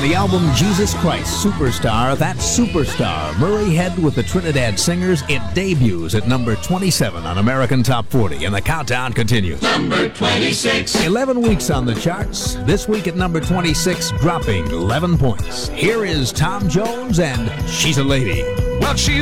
The album Jesus Christ Superstar, that superstar, Murray Head with the Trinidad Singers, it debuts at number 27 on American Top 40, and the countdown continues. Number 26. 11 weeks on the charts. This week at number 26, dropping 11 points. Here is Tom Jones and She's a Lady. Well, she's